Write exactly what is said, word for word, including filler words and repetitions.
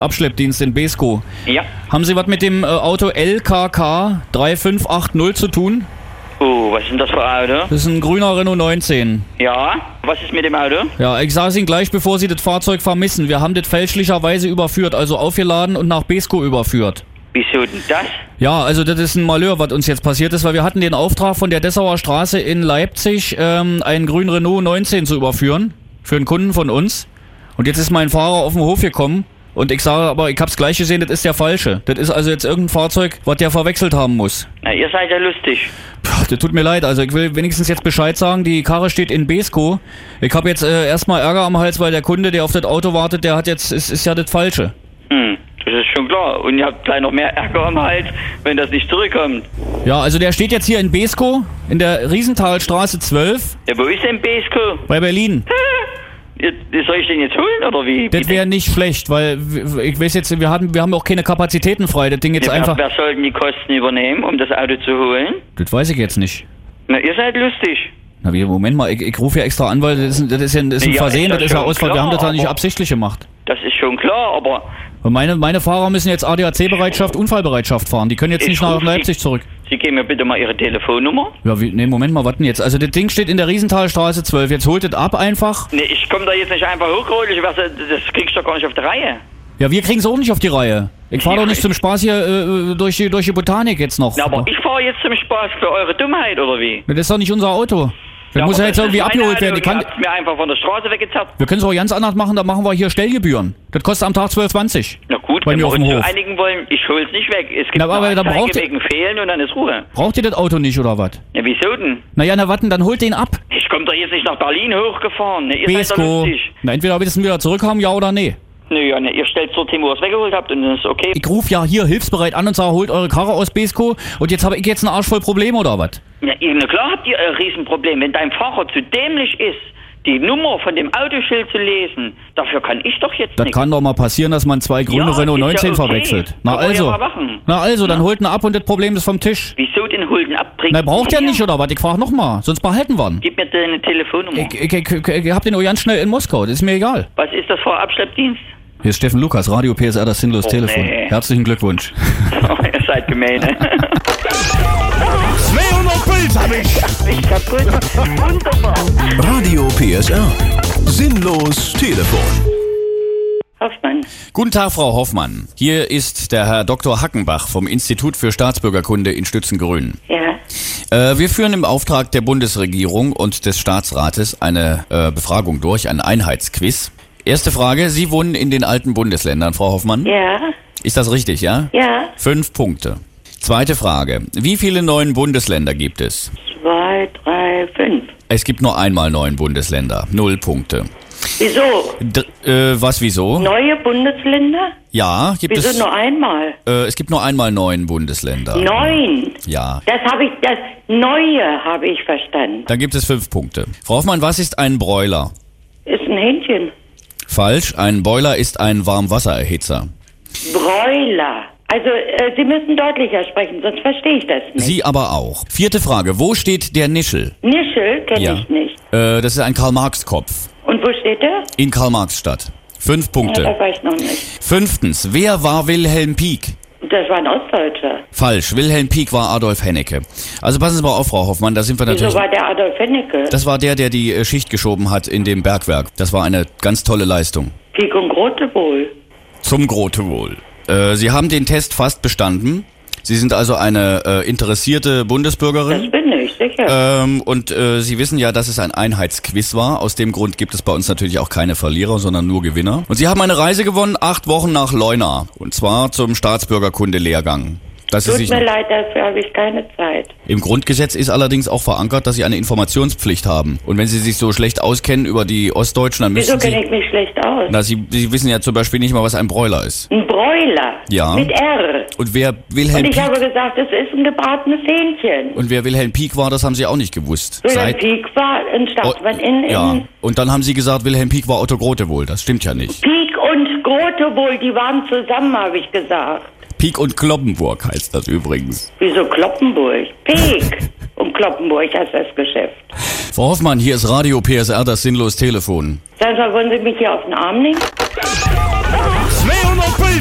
Abschleppdienst in Beeskow. Ja. Haben Sie was mit dem äh, Auto L K K drei fünf acht null zu tun? Oh, was ist denn das für ein Auto? Das ist ein grüner Renault neunzehn. Ja, was ist mit dem Auto? Ja, ich sage es Ihnen gleich, bevor Sie das Fahrzeug vermissen. Wir haben das fälschlicherweise überführt, also aufgeladen und nach Beeskow überführt. Wieso denn das? Ja, also das ist ein Malheur, was uns jetzt passiert ist, weil wir hatten den Auftrag von der Dessauer Straße in Leipzig, ähm, einen grünen Renault neunzehn zu überführen, für einen Kunden von uns. Und jetzt ist mein Fahrer auf den Hof gekommen und ich sage aber, ich hab's gleich gesehen, das ist der falsche. Das ist also jetzt irgendein Fahrzeug, was der verwechselt haben muss. Na, ihr seid ja lustig. Puh, das tut mir leid, also ich will wenigstens jetzt Bescheid sagen, die Karre steht in Beeskow. Ich habe jetzt äh, erstmal Ärger am Hals, weil der Kunde, der auf das Auto wartet, der hat jetzt, ist, ist ja das falsche. Hm, das ist schon klar. Und ihr habt gleich noch mehr Ärger am Hals, wenn das nicht zurückkommt. Ja, also der steht jetzt hier in Beeskow, in der Riesenthalstraße zwölf, Ja, wo ist denn Beeskow? bei Berlin. Soll ich den jetzt holen, oder wie? Das wäre nicht schlecht, weil w- ich weiß jetzt, wir haben, wir haben auch keine Kapazitäten frei, das Ding jetzt Ja, einfach... wer, wer soll denn die Kosten übernehmen, um das Auto zu holen? Das weiß ich jetzt nicht. Na, ihr seid lustig. Na wie, Moment mal, ich, ich rufe ja extra an, weil das ist, das ist ja ein, das ist ein Ja, Versehen, ist das ja ist ja schon Ausfall, wir haben das ja klar, nicht aber- absichtlich gemacht. Das ist schon klar, aber Und meine, meine Fahrer müssen jetzt A D A C-Bereitschaft, Unfallbereitschaft fahren, die können jetzt Ich nicht nach ruf Leipzig Sie- zurück. Sie geben mir bitte mal Ihre Telefonnummer. Ja, wie, nee, Moment mal, warten jetzt. Also das Ding steht in der Riesenthalstraße zwölf, jetzt holt das ab einfach. Nee, ich komme da jetzt nicht einfach hochgerollt, ich weiß, das kriegst du doch gar nicht auf die Reihe. Ja, wir kriegen es auch nicht auf die Reihe. Ich fahre Ja, doch nicht ich- zum Spaß hier äh, durch, die, durch die Botanik jetzt noch. Na, aber ich fahre jetzt zum Spaß für eure Dummheit, oder wie? Das ist doch nicht unser Auto. Das Ja, muss ja aber jetzt das irgendwie ist mein abgeholt Auto, werden. Ich ihr kann, habt's mir einfach von der Straße weggezappt. wir können es auch ganz anders machen, da machen wir hier Stellgebühren. Das kostet am Tag zwölf zwanzig. Na gut, Bei wenn mir wir auf dem uns so Hof. einigen wollen, ich hol's nicht weg. Es gibt Na, aber eine dann Anzeige braucht ihr- wegen Fehlen und dann ist Ruhe. Braucht ihr das Auto nicht oder was? Ja, wieso denn? Naja, na warten, dann holt den ab. Ich komme doch jetzt nicht nach Berlin hochgefahren. Ne, ihr seid doch Beeskow. lustig. Na, entweder wir es wieder zurückhaben, ja oder nee. Nö, ja, ne, ihr stellt zur Team, wo ihr es weggeholt habt und dann ist okay. Ich rufe ja hier hilfsbereit an und sage, holt eure Karre aus Beeskow und jetzt habe ich jetzt einen Arsch voll Probleme oder was? Ja, ihr- na klar habt ihr ein Riesenproblem. Wenn dein Fahrer zu dämlich ist, die Nummer von dem Autoschild zu lesen, dafür kann ich doch jetzt Das nichts. kann doch mal passieren, dass man zwei grüne Ja, Renault ist ja neunzehn okay. verwechselt. Na Kann man ja also. mal machen. Na also, dann holt ihn ab und das Problem ist vom Tisch. Wieso den Hulden abbringen? Na, braucht er nicht oder was? Ich frage nochmal, sonst behalten wir ihn. Gib mir deine Telefonnummer. Ich, ich, ich, ich, ich hab den auch ganz schnell in Moskau, das ist mir egal. Was ist das für ein Abschleppdienst? Hier ist Steffen Lukas, Radio P S R, das sinnlos Oh, Telefon. nee. Herzlichen Glückwunsch. Oh, ihr seid gemein, ne? zweihundert Puls hab ich. Ich kaputt. Wunderbar. Radio P S R. Sinnlos Telefon. Hoffmann. Guten Tag, Frau Hoffmann. Hier ist der Herr Doktor Hackenbach vom Institut für Staatsbürgerkunde in Stützengrün. Ja. Äh, wir führen im Auftrag der Bundesregierung und des Staatsrates eine äh, Befragung durch, ein Einheitsquiz. Erste Frage, Sie wohnen in den alten Bundesländern, Frau Hoffmann? Ja, Ist das richtig, ja? ja. Fünf Punkte. Zweite Frage, wie viele neuen Bundesländer gibt es? Zwei, drei, fünf. Es gibt nur einmal neun Bundesländer, null Punkte. Wieso? D äh, was, wieso? Neue Bundesländer? Ja, gibt Wieso es... nur einmal? Äh, es gibt nur einmal neun Bundesländer. Neun. Ja. Das habe ich, das Neue habe ich verstanden. Dann gibt es fünf Punkte. Frau Hoffmann, was ist ein Broiler? Ist ein Hähnchen. Falsch, ein Boiler ist ein Warmwassererhitzer. Broiler. Also, äh, Sie müssen deutlicher sprechen, sonst verstehe ich das nicht. Sie aber auch. Vierte Frage, wo steht der Nischel? Nischel kenne Ja. ich nicht. Äh, das ist ein Karl-Marx-Kopf. Und wo steht der? In Karl-Marx-Stadt. Fünf Ja, Punkte. das weiß ich noch nicht. Fünftens, wer war Wilhelm Pieck? Das war ein Ostdeutscher. Falsch, Wilhelm Pieck war Adolf Hennecke. Also passen Sie mal auf, Frau Hoffmann, da sind wir Wieso natürlich... war der Adolf Hennecke? Das war der, der die äh, Schicht geschoben hat in dem Bergwerk. Das war eine ganz tolle Leistung. Pik und Grote wohl. Zum Grote Wohl. Äh, Sie haben den Test fast bestanden. Sie sind also eine äh, interessierte Bundesbürgerin. Das bin ich, sicher. Ähm, und äh, Sie wissen ja, dass es ein Einheitsquiz war. Aus dem Grund gibt es bei uns natürlich auch keine Verlierer, sondern nur Gewinner. Und Sie haben eine Reise gewonnen, acht Wochen nach Leuna. Und zwar zum Staatsbürgerkunde-Lehrgang. Dass Sie Tut sich mir leid, dafür habe ich keine Zeit. Im Grundgesetz ist allerdings auch verankert, dass Sie eine Informationspflicht haben. Und wenn Sie sich so schlecht auskennen über die Ostdeutschen, dann Wieso müssen Sie... kenne ich mich schlecht aus? Na, Sie, Sie wissen ja zum Beispiel nicht mal, was ein Broiler ist. Ein Broiler. Ja. Mit R. Und wer Wilhelm Und ich habe Pieck, gesagt, es ist ein gebratenes Hähnchen. und wer Wilhelm Pieck war, das haben Sie auch nicht gewusst. Wilhelm Pieck war ein Oh, Staatsmann in, in ja. Und dann haben Sie gesagt, Wilhelm Pieck war Otto Grotewohl. Das stimmt ja nicht. Pieck und Grotewohl, die waren zusammen, habe ich gesagt. Pieck und Kloppenburg heißt das übrigens. Wieso Kloppenburg? Pieck um Kloppenburg heißt das Geschäft. Frau Hoffmann, hier ist Radio P S R, das Sinnlos Telefon. Sagen Sie mal, wollen Sie mich hier auf den Arm nehmen?